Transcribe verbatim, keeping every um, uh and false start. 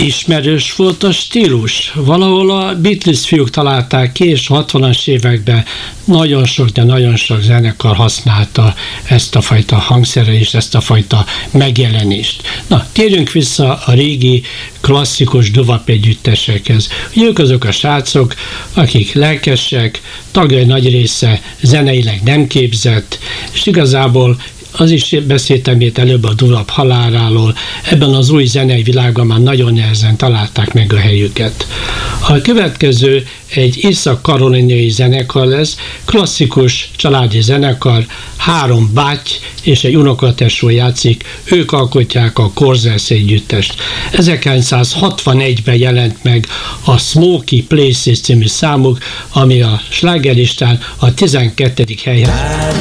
Ismerős volt a stílus. Valahol a Beatles fiúk találták ki, és hatvanas években nagyon sok, de nagyon sok zenekar használta ezt a fajta hangszerelést, ezt a fajta megjelenést. Na, térjünk vissza a régi klasszikus doo-wop együttesekhez. Ők azok a srácok, akik lelkesek, tagjai nagy része zeneileg nem képzett, és igazából az is beszéltem itt előbb a doo-wop haláláról, ebben az új zenei világban már nagyon nehezen találták meg a helyüket. A következő egy észak-karolinai zenekar lesz, klasszikus családi zenekar, három báty és egy unokatesó játszik, ők alkotják a Corsairs együttest. ezerkilencszázhatvanegyben jelent meg a Smoky Places című számuk, ami a slágerlistán a tizenkettedik helyen.